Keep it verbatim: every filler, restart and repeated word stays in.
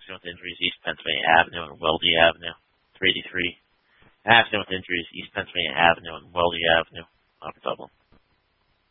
Accident with injuries, East Pennsylvania Avenue and Weldy Avenue, three eighty-three. Accident with injuries, East Pennsylvania Avenue and Weldy Avenue, Upper Dublin.